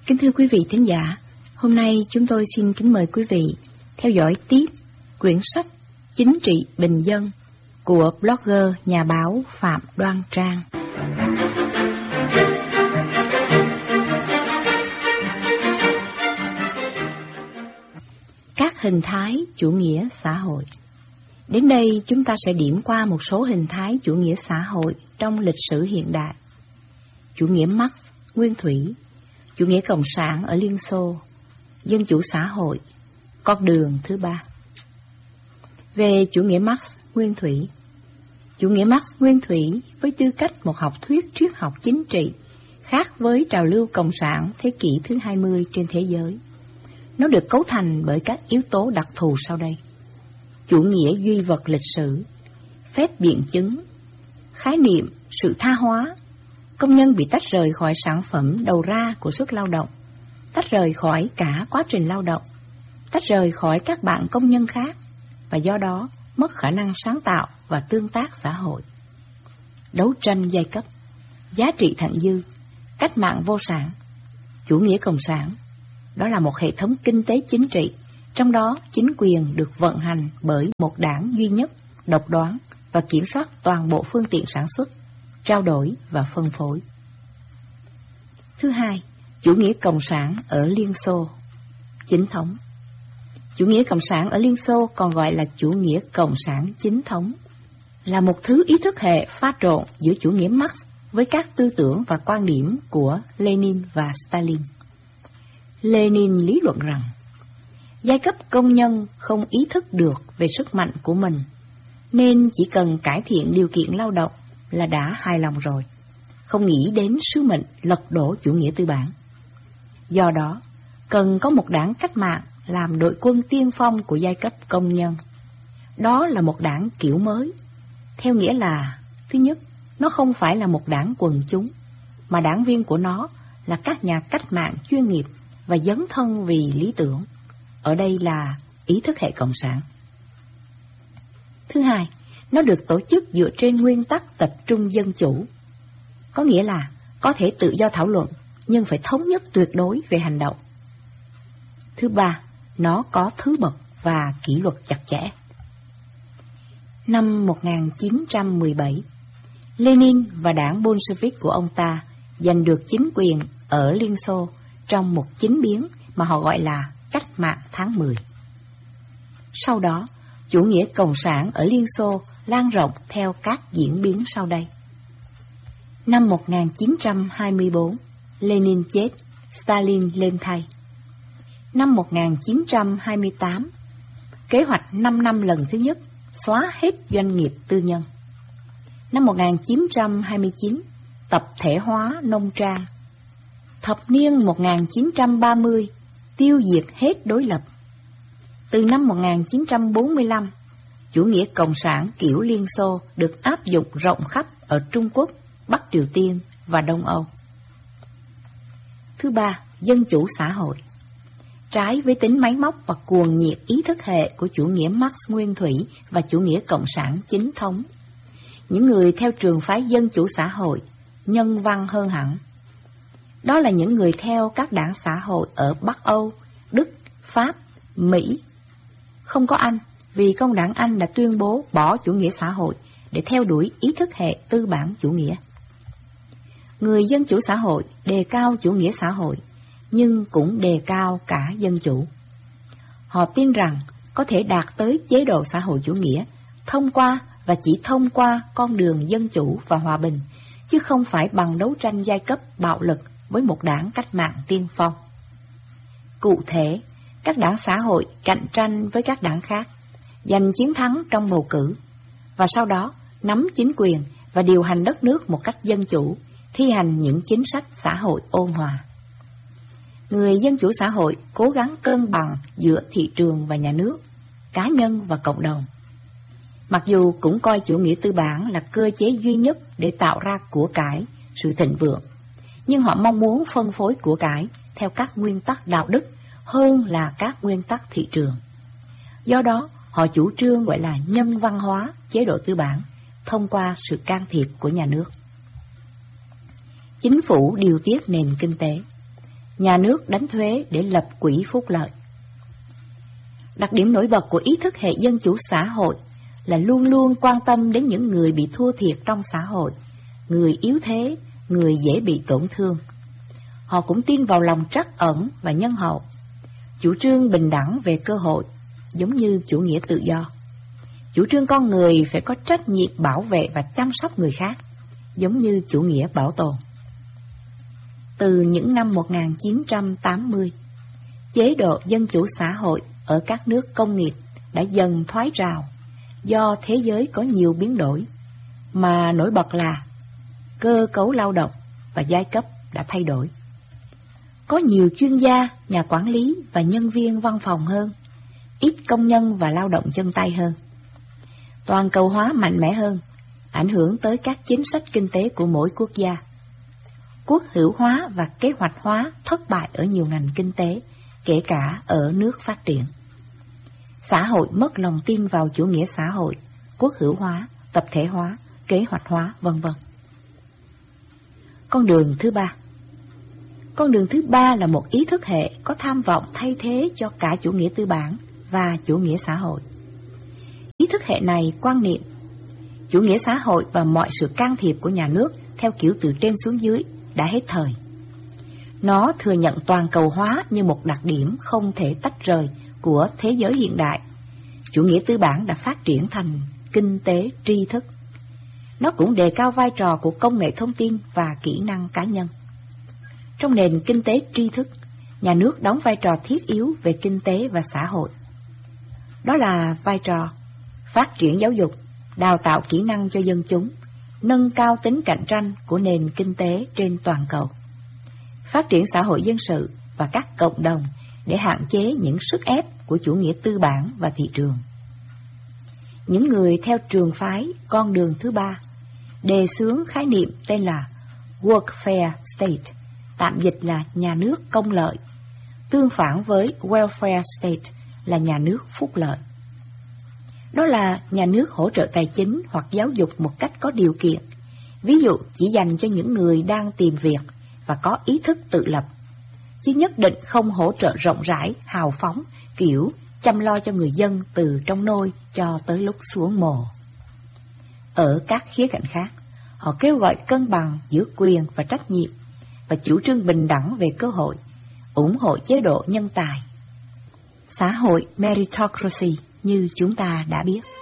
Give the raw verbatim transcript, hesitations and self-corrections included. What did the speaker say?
Kính thưa quý vị thính giả, hôm nay chúng tôi xin kính mời quý vị theo dõi tiếp quyển sách Chính trị bình dân của blogger nhà báo Phạm Đoan Trang. Các hình thái chủ nghĩa xã hội. Đến đây chúng ta sẽ điểm qua một số hình thái chủ nghĩa xã hội trong lịch sử hiện đại. Chủ nghĩa Marx nguyên thủy, chủ nghĩa cộng sản ở Liên Xô, dân chủ xã hội, con đường thứ ba. Về chủ nghĩa Marx nguyên thủy, chủ nghĩa Marx nguyên thủy với tư cách một học thuyết triết học chính trị khác với trào lưu cộng sản thế kỷ thứ hai mươi trên thế giới. Nó được cấu thành bởi các yếu tố đặc thù sau đây: chủ nghĩa duy vật lịch sử, phép biện chứng, khái niệm sự tha hóa, công nhân bị tách rời khỏi sản phẩm đầu ra của sức lao động, tách rời khỏi cả quá trình lao động, tách rời khỏi các bạn công nhân khác, và do đó mất khả năng sáng tạo và tương tác xã hội. Đấu tranh giai cấp, giá trị thặng dư, cách mạng vô sản. Chủ nghĩa cộng sản, đó là một hệ thống kinh tế chính trị, trong đó chính quyền được vận hành bởi một đảng duy nhất, độc đoán và kiểm soát toàn bộ phương tiện sản xuất, trao đổi và phân phối. Thứ hai, chủ nghĩa cộng sản ở Liên Xô, chính thống. Chủ nghĩa cộng sản ở Liên Xô còn gọi là chủ nghĩa cộng sản chính thống, là một thứ ý thức hệ pha trộn giữa chủ nghĩa Marx với các tư tưởng và quan điểm của Lenin và Stalin. Lenin lý luận rằng giai cấp công nhân không ý thức được về sức mạnh của mình, nên chỉ cần cải thiện điều kiện lao động là đã hài lòng rồi, không nghĩ đến sứ mệnh lật đổ chủ nghĩa tư bản. Do đó, cần có một đảng cách mạng làm đội quân tiên phong của giai cấp công nhân. Đó là một đảng kiểu mới, theo nghĩa là, thứ nhất, nó không phải là một đảng quần chúng, mà đảng viên của nó là các nhà cách mạng chuyên nghiệp và dấn thân vì lý tưởng. Ở đây là ý thức hệ cộng sản. Thứ hai, nó được tổ chức dựa trên nguyên tắc tập trung dân chủ, có nghĩa là có thể tự do thảo luận, nhưng phải thống nhất tuyệt đối về hành động. Thứ ba, nó có thứ bậc và kỷ luật chặt chẽ. Năm một nghìn chín trăm mười bảy, Lenin và đảng Bolshevik của ông ta giành được chính quyền ở Liên Xô trong một chính biến mà họ gọi là cách mạng tháng mười. Sau đó, chủ nghĩa cộng sản ở Liên Xô lan rộng theo các diễn biến sau đây. Năm một nghìn chín trăm hai mươi tư, Lenin chết, Stalin lên thay. Năm một nghìn chín trăm hai mươi tám, kế hoạch năm năm lần thứ nhất, xóa hết doanh nghiệp tư nhân. Năm một nghìn chín trăm hai mươi chín, tập thể hóa nông trang. Thập niên một nghìn chín trăm ba mươi, tiêu diệt hết đối lập. Từ năm một nghìn chín trăm bốn mươi lăm, chủ nghĩa cộng sản kiểu Liên Xô được áp dụng rộng khắp ở Trung Quốc, Bắc Triều Tiên và Đông Âu. Thứ ba, dân chủ xã hội. Trái với tính máy móc và cuồng nhiệt ý thức hệ của chủ nghĩa Marx nguyên thủy và chủ nghĩa cộng sản chính thống, những người theo trường phái dân chủ xã hội nhân văn hơn hẳn. Đó là những người theo các đảng xã hội ở Bắc Âu, Đức, Pháp, Mỹ. Không có Anh, vì công đảng Anh đã tuyên bố bỏ chủ nghĩa xã hội để theo đuổi ý thức hệ tư bản chủ nghĩa. Người dân chủ xã hội đề cao chủ nghĩa xã hội, nhưng cũng đề cao cả dân chủ. Họ tin rằng có thể đạt tới chế độ xã hội chủ nghĩa thông qua và chỉ thông qua con đường dân chủ và hòa bình, chứ không phải bằng đấu tranh giai cấp bạo lực với một đảng cách mạng tiên phong. Cụ thể, các đảng xã hội cạnh tranh với các đảng khác, giành chiến thắng trong bầu cử, và sau đó nắm chính quyền và điều hành đất nước một cách dân chủ, thi hành những chính sách xã hội ôn hòa. Người dân chủ xã hội cố gắng cân bằng giữa thị trường và nhà nước, cá nhân và cộng đồng. Mặc dù cũng coi chủ nghĩa tư bản là cơ chế duy nhất để tạo ra của cải, sự thịnh vượng, nhưng họ mong muốn phân phối của cải theo các nguyên tắc đạo đức hơn là các nguyên tắc thị trường. Do đó, họ chủ trương gọi là nhân văn hóa chế độ tư bản thông qua sự can thiệp của nhà nước. Chính phủ điều tiết nền kinh tế. nhà nước đánh thuế để lập quỹ phúc lợi. Đặc điểm nổi bật của ý thức hệ dân chủ xã hội là luôn luôn quan tâm đến những người bị thua thiệt trong xã hội, người yếu thế, người dễ bị tổn thương. Họ cũng tin vào lòng trắc ẩn và nhân hậu, chủ trương bình đẳng về cơ hội, giống như chủ nghĩa tự do. Chủ trương con người phải có trách nhiệm bảo vệ và chăm sóc người khác, giống như chủ nghĩa bảo tồn. Từ những năm một nghìn chín trăm tám mươi, chế độ dân chủ xã hội ở các nước công nghiệp đã dần thoái trào do thế giới có nhiều biến đổi, mà nổi bật là cơ cấu lao động và giai cấp đã thay đổi. Có nhiều chuyên gia, nhà quản lý và nhân viên văn phòng hơn, ít công nhân và lao động chân tay hơn. Toàn cầu hóa mạnh mẽ hơn, ảnh hưởng tới các chính sách kinh tế của mỗi quốc gia. Quốc hữu hóa và kế hoạch hóa thất bại ở nhiều ngành kinh tế, kể cả ở nước phát triển. Xã hội mất lòng tin vào chủ nghĩa xã hội, quốc hữu hóa, tập thể hóa, kế hoạch hóa, vân vân. Con đường thứ ba. Con đường thứ ba là một ý thức hệ có tham vọng thay thế cho cả chủ nghĩa tư bản và chủ nghĩa xã hội. Ý thức hệ này quan niệm chủ nghĩa xã hội và mọi sự can thiệp của nhà nước theo kiểu từ trên xuống dưới đã hết thời. Nó thừa nhận toàn cầu hóa như một đặc điểm không thể tách rời của thế giới hiện đại. Chủ nghĩa tư bản đã phát triển thành kinh tế tri thức. Nó cũng đề cao vai trò của công nghệ thông tin và kỹ năng cá nhân. Trong nền kinh tế tri thức, nhà nước đóng vai trò thiết yếu về kinh tế và xã hội. Đó là vai trò phát triển giáo dục, đào tạo kỹ năng cho dân chúng, nâng cao tính cạnh tranh của nền kinh tế trên toàn cầu, phát triển xã hội dân sự và các cộng đồng để hạn chế những sức ép của chủ nghĩa tư bản và thị trường. Những người theo trường phái con đường thứ ba đề xướng khái niệm tên là Workfare State, tạm dịch là nhà nước công lợi, tương phản với Welfare State là nhà nước phúc lợi. Đó là nhà nước hỗ trợ tài chính hoặc giáo dục một cách có điều kiện, ví dụ chỉ dành cho những người đang tìm việc và có ý thức tự lập, chứ nhất định không hỗ trợ rộng rãi, hào phóng, kiểu chăm lo cho người dân từ trong nôi cho tới lúc xuống mồ. Ở các khía cạnh khác, họ kêu gọi cân bằng giữa quyền và trách nhiệm và chủ trương bình đẳng về cơ hội, ủng hộ chế độ nhân tài, xã hội meritocracy như chúng ta đã biết.